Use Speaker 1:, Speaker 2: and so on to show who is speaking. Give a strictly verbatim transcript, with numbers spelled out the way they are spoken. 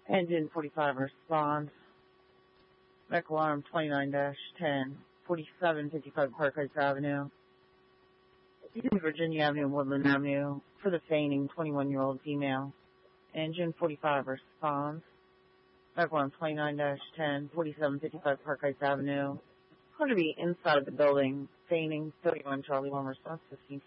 Speaker 1: Engine forty-five responds. Mech alarm twenty-nine dash ten, forty-seven fifty-five Park Heights Avenue. Virginia Avenue, Woodland Avenue, for the feigning twenty-one-year-old female. Engine forty-five responds. Mech alarm twenty-nine dash ten, forty-seven fifty-five Park Heights Avenue. Going to be inside the building, feigning thirty-one Charlie one response fifteen.